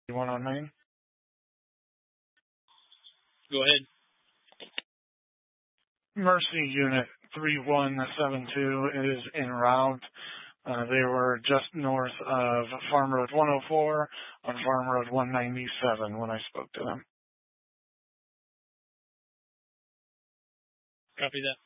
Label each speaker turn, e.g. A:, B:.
A: 109.
B: Go ahead.
A: Mercy Unit 3172 is en route. They were just north of Farm Road 104 on Farm Road 197 when I spoke to them.
B: Copy that.